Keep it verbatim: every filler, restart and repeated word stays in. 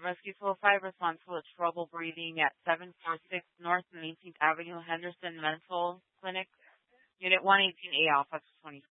Rescue two oh five responsible at trouble breathing at seven forty-six North nineteenth Avenue, Henderson Mental Clinic. Unit one eighteen A, Alpha twenty.